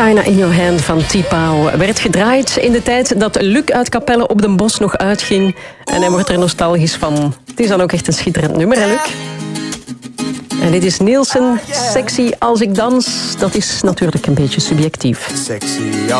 China in Your Hand van T-Pow werd gedraaid in de tijd dat Luc uit Capelle op den Bosch nog uitging. En hij wordt er nostalgisch van. Het is dan ook echt een schitterend nummer, hè, Luc? En dit is Nielsen, Sexy als ik dans. Dat is natuurlijk een beetje subjectief. Sexy